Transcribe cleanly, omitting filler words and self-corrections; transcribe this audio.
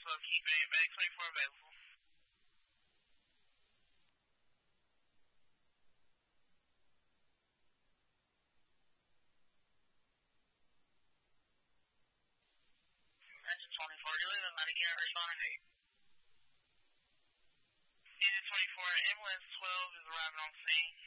12, keep Medic 24 available. Engine 24, do we have a medic unit responding? Engine 24, ambulance 12 is arriving on scene.